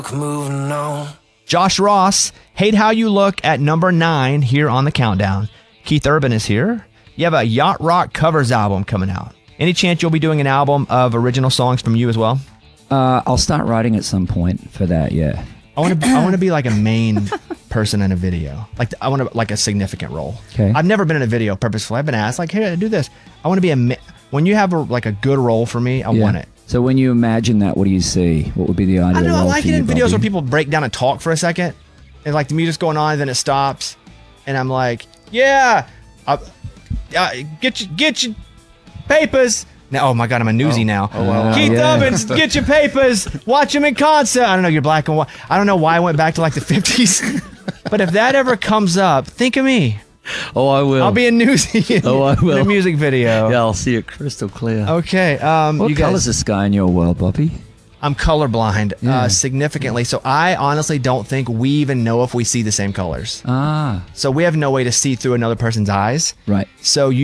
Moving on. Josh Ross, Hate How You Look at number 9 here on the countdown. Keith Urban is here. You have a Yacht Rock covers album coming out. Any chance you'll be doing an album of original songs from you as well? I'll start writing at some point for that, yeah. I want to be like a main person in a video. I want to like a significant role. Okay. I've never been in a video purposefully. I've been asked like, hey, do this. I want to be when you have a good role for me, I want it. So when you imagine that, what do you see? What would be the ideal I don't know. I role like for it you, in videos Bobby? where people break down and talk for a second, and like the music's going on, and then it stops, and I'm like, yeah, get your papers. Now, oh my God, I'm a newsie now. Keith Urban, get your papers. Watch them in concert. I don't know. You're black and white. I don't know why I went back to like the 50s, but if that ever comes up, think of me. Oh, I will. I'll be a newsie. I will. In a music video. Yeah, I'll see it crystal clear. Okay. What you color's guys, the sky in your world, Bobby? I'm colorblind significantly, so I honestly don't think we even know if we see the same colors. Ah, So we have no way to see through another person's eyes. right. So you